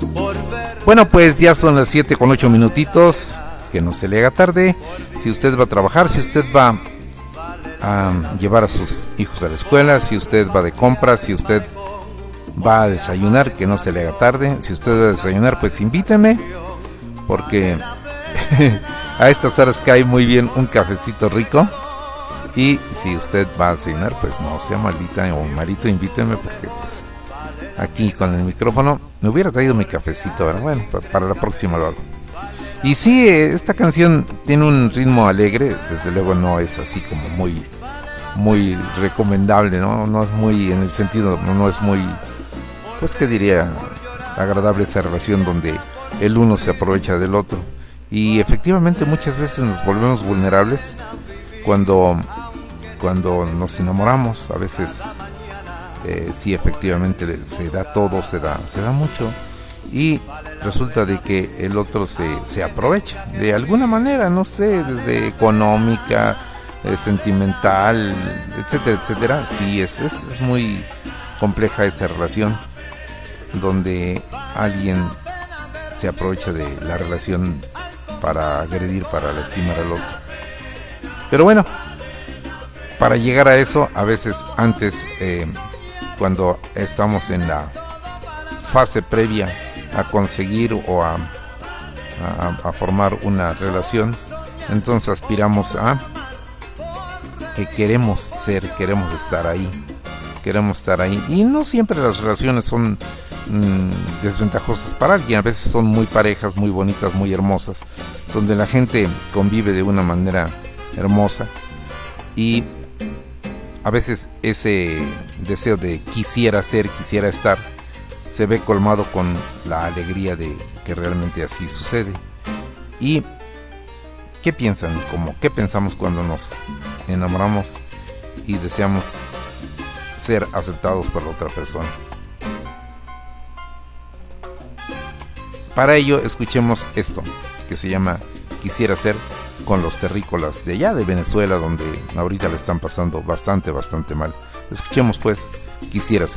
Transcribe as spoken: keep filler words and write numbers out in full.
Bueno, pues ya son las siete con ocho minutitos, que no se le haga tarde. Si usted va a trabajar, si usted va a llevar a sus hijos a la escuela, si usted va de compras, si usted va a desayunar, que no se le haga tarde. Si usted va a desayunar, pues invíteme, porque a estas horas cae muy bien un cafecito rico. Y si usted va a desayunar, pues no sea malita o malito, invíteme, porque pues aquí con el micrófono me hubiera traído mi cafecito, ¿verdad? Bueno, para la próxima lo hago. Y sí, esta canción tiene un ritmo alegre, desde luego no es así como muy muy recomendable, ¿no? No es muy, en el sentido, no, no es muy, pues que diría, agradable esa relación donde el uno se aprovecha del otro. Y efectivamente muchas veces nos volvemos vulnerables cuando, cuando nos enamoramos. A veces eh, sí, efectivamente se da todo, se da, se da mucho, y resulta de que el otro se, se aprovecha de alguna manera, no sé, desde económica, eh, sentimental, etcétera, etcétera. Sí, es, es, es muy compleja esa relación donde alguien se aprovecha de la relación para agredir, para lastimar al otro. Pero bueno, para llegar a eso, a veces antes, eh, cuando estamos en la fase previa a conseguir o a, a, a formar una relación, entonces aspiramos a que queremos ser, queremos estar ahí, queremos estar ahí. Y no siempre las relaciones son mmm, desventajosas para alguien. A veces son muy parejas, muy bonitas, muy hermosas, donde la gente convive de una manera hermosa, y a veces ese deseo de quisiera ser, quisiera estar, se ve colmado con la alegría de que realmente así sucede. ¿Y qué piensan? Como, ¿qué pensamos cuando nos enamoramos y deseamos ser aceptados por la otra persona? Para ello, escuchemos esto, que se llama Quisiera Ser, con los terrícolas de allá de Venezuela, donde ahorita le están pasando bastante, bastante mal. Escuchemos pues Quisiera Ser.